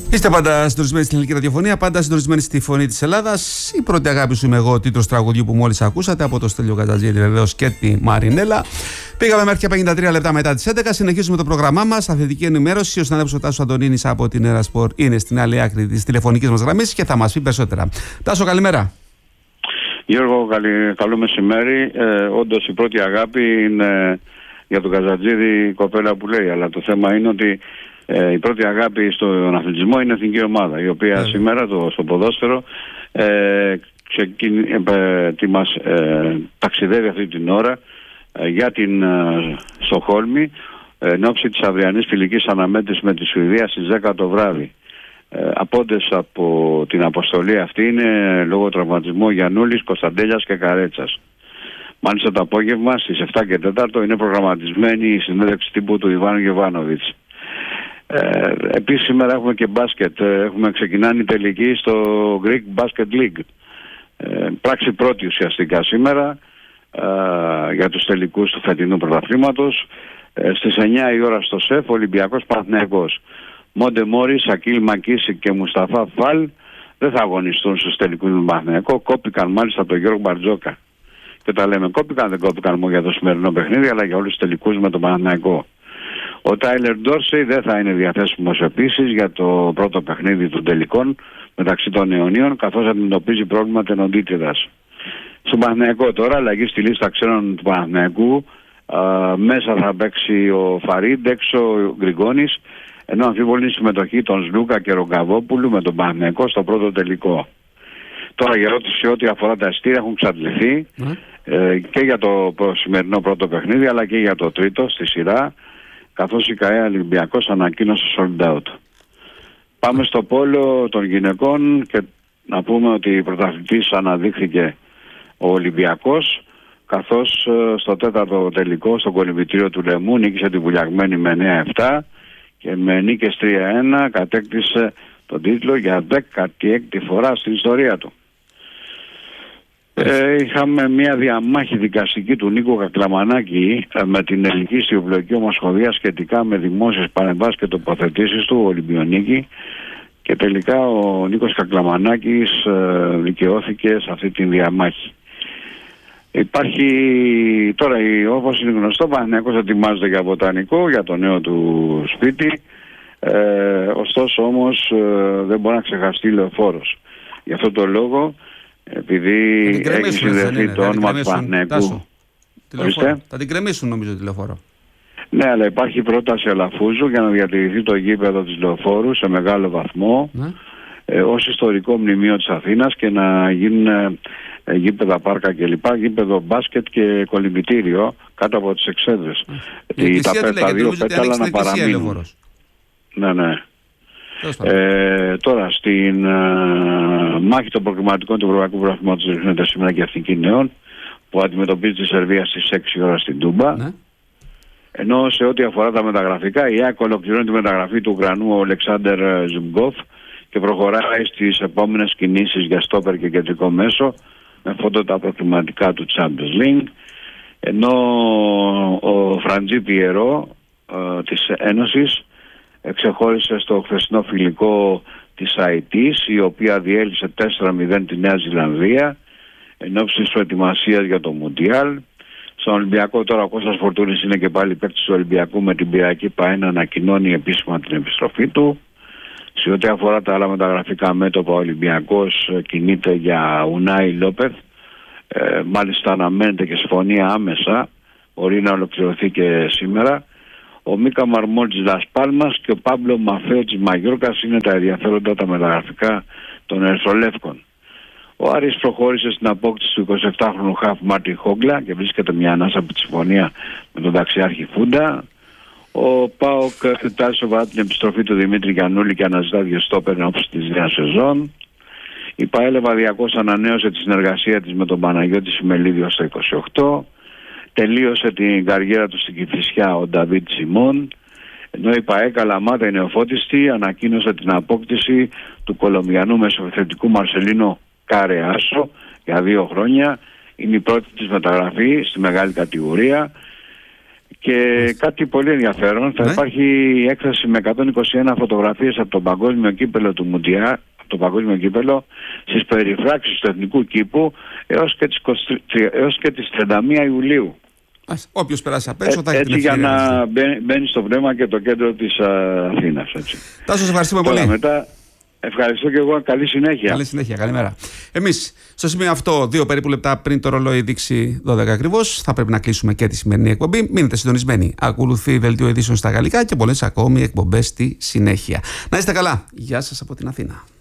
Είστε πάντα συντονισμένοι στην ελληνική ραδιοφωνία, πάντα συντονισμένοι στη φωνή της Ελλάδας. Η πρώτη αγάπη σου είμαι εγώ, τίτλος τραγουδιού που μόλις ακούσατε από το Στέλιο Κατζατζίδη, βεβαίως και τη Μαρινέλα. Πήγαμε μέχρι και 53 λεπτά μετά τις 11. Συνεχίζουμε το πρόγραμμά μας. Αθλητική ενημέρωση. Ο συνάδελφος Τάσος Αντωνίνης από την Ερασπορ είναι στην άλλη άκρη της τηλεφωνικής μας γραμμής και θα μας πει περισσότερα. Τάσο, καλημέρα. Γιώργο, καλό μεσημέρι. Όντως η πρώτη αγάπη είναι για τον Κατζατζίδη η κοπέλα που λέει, αλλά το θέμα είναι ότι η πρώτη αγάπη στον αθλητισμό είναι η εθνική ομάδα, η οποία σήμερα στο ποδόσφαιρο μας ταξιδεύει αυτή την ώρα για την Στοκχόλμη εν ώψη της αυριανής φιλικής αναμέτρησης με τη Σουηδία στις 10 το βράδυ. Απόντες από την αποστολή αυτή είναι λόγω τραυματισμού Γιαννούλης, Κωνσταντέλιας και Καρέτσας. Μάλιστα το απόγευμα στις 7 και 4 είναι προγραμματισμένη η συνέντευξη τύπου του Ιβάν Γεβάνοβιτς. Επίσης σήμερα έχουμε και μπάσκετ. Ξεκινάνει η τελική στο Greek Basket League. Πράξη πρώτη ουσιαστικά σήμερα για τους τελικούς του φετινού πρωταθλήματος. Στις 9 η ώρα στο ΣΕΦ Ολυμπιακός Παναθηναϊκός. Μόντε Μόρις, Ακίλ Μακίση και Μουσταφά Φαλ δεν θα αγωνιστούν στους τελικούς του Παναθηναϊκού. Κόπηκαν μάλιστα τον Γιώργο Μπαρτζόκα. Και τα λέμε κόπηκαν, δεν κόπηκαν μόνο για το σημερινό παιχνίδι, αλλά για όλους τους τελικούς με τον Παναθηναϊκό. Ο Τάιλερ Ντόρσεϊ δεν θα είναι διαθέσιμος επίσης για το πρώτο παιχνίδι των τελικών μεταξύ των αιωνίων, καθώς αντιμετωπίζει πρόβλημα τενοντίτιδας. Στον Παναθηναϊκό τώρα, αλλαγή στη λίστα ξένων του Παναθηναϊκού. Μέσα θα παίξει ο Φαρίντ, έξω ο Γκριγκόνης, ενώ αμφίβολη συμμετοχή των Σλούκα και Ρογκαβόπουλου με τον Παναθηναϊκό στο πρώτο τελικό. Τώρα για ερώτηση ό,τι αφορά τα εισιτήρια έχουν εξαντληθεί και για το σημερινό πρώτο παιχνίδι αλλά και για το τρίτο στη σειρά, καθώς η ΚΑΕ Ολυμπιακός ανακοίνωσε sold out. Πάμε στο πόλο των γυναικών και να πούμε ότι πρωταθλητής αναδείχθηκε ο Ολυμπιακός, καθώς στο τέταρτο τελικό στο κολυμβητήριο του Λεμού νίκησε τη Βουλιαγμένη με 9-7 και με νίκες 3-1 κατέκτησε τον τίτλο για 16η φορά στην ιστορία του. Είχαμε μια διαμάχη δικαστική του Νίκο Κακλαμανάκη με την Ελληνική Στιβουλευτική Ομοσπονδία σχετικά με δημόσιες παρεμβάσεις και τοποθετήσεις του Ολυμπιονίκη και τελικά ο Νίκος Κακλαμανάκης δικαιώθηκε σε αυτή τη διαμάχη. Υπάρχει τώρα, όπως είναι γνωστό, ο Παναθηναϊκός ετοιμάζεται για βοτανικό, για το νέο του σπίτι, ωστόσο όμως δεν μπορεί να ξεχαστεί Λεωφόρος. Γι' αυτό το λόγο, επειδή έχει συνδεθεί το όνομα του Παναθηναϊκού. Θα την κρεμίσουν νομίζω τη Λεωφόρο. Ναι, αλλά υπάρχει πρόταση Αλαφούζου για να διατηρηθεί το γήπεδο της Λεωφόρου σε μεγάλο βαθμό ως ιστορικό μνημείο της Αθήνας και να γίνουν γήπεδα, πάρκα κλπ. Γήπεδο μπάσκετ και κολυμβητήριο κάτω από τις εξέδρες. Τα δύο πέταλα να παραμείνουν. Ναι. Τώρα στην μάχη των προκριματικών του Ευρωπαϊκού Πρωταθλήματος ρίχνεται σήμερα και η Εθνική Νέων που αντιμετωπίζει τη Σερβία στις 6 ώρα στην Τούμπα. Ενώ σε ό,τι αφορά τα μεταγραφικά, η ΑΕΚ ολοκληρώνει τη μεταγραφή του Ουκρανού Ολεξάντερ Ζουμπκόφ και προχωράει στις επόμενες κινήσεις για στόπερ και κεντρικό μέσο με φόντο τα προκριματικά του Champions League. Ενώ ο Φραντζί Πιερό της Ένωσης εξεχώρισε στο χθεσινό φιλικό της ΑΕΤΙΣ, η οποία διέλυσε 4-0 τη Νέα Ζηλανδία εν ώψη της προετοιμασίας για το Μουντιάλ. Στον Ολυμπιακό τώρα ο Κώστας Φορτούνης είναι και πάλι παίκτης του Ολυμπιακού με την Πυριακή ΠΑΕ να ανακοινώνει επίσημα την επιστροφή του. Σε ό,τι αφορά τα άλλα μεταγραφικά μέτωπα, ο Ολυμπιακός κινείται για Ουνάι Λόπεθ. Μάλιστα αναμένεται και συμφωνία άμεσα, μπορεί να ολοκληρωθεί και σήμερα. Ο Μίκα Μαρμόλ της Λας Πάλμας και ο Πάμπλο Μαφέο της Μαγιόρκας είναι τα ενδιαφέροντα τα μεταγραφικά των Ερυθρολεύκων. Ο Άρης προχώρησε στην απόκτηση του 27χρονου χαφ Μάρτιν Χόγκλα και βρίσκεται μια ανάσα από τη συμφωνία με τον ταξιάρχη Φούντα. Ο ΠΑΟΚ κοιτάζει σοβαρά την επιστροφή του Δημήτρη Γιαννούλη και αναζητά δύο στόπερ όψη της νέας σεζόν. Η ΠΑΕ Λεβαδιακός ανανέωσε τη συνεργασία της με τον Παναγιώτη Σιμελίδιο στο 28. Τελείωσε την καριέρα του στην Κηφισιά ο Νταβίτ Σιμών. Ενώ η ΠΑΕ Καλαμάτα, η νεοφώτιστη, ανακοίνωσε την απόκτηση του Κολομβιανού μεσοεπιθετικού Μαρσελίνο Καρεάσο για 2 χρόνια. Είναι η πρώτη της μεταγραφή στη μεγάλη κατηγορία Και κάτι πολύ ενδιαφέρον, θα υπάρχει έκθεση με 121 φωτογραφίες από τον παγκόσμιο κύπελο του Μουντιάλ, το παγκόσμιο κύπελο, στις περιφράξεις του εθνικού κήπου έως και τις 31 Ιουλίου. Όποιος περάσει απ' έξω θα έχει την ευκαιρία. Έτσι για να μπαίνει. μπαίνει στο πνεύμα και το κέντρο της Αθήνας. Τάσο, σε ευχαριστούμε πολύ. Μετά, ευχαριστώ και εγώ. Καλή συνέχεια. Καλή συνέχεια. Καλημέρα. Εμείς στο σημείο αυτό, 2 περίπου λεπτά πριν το ρολόι δείξει 12 ακριβώς, θα πρέπει να κλείσουμε και τη σημερινή εκπομπή. Μείνετε συντονισμένοι. Ακολουθεί δελτίο ειδήσεων στα γαλλικά και πολλές ακόμη εκπομπές στη συνέχεια. Να είστε καλά. Γεια σας από την Αθήνα.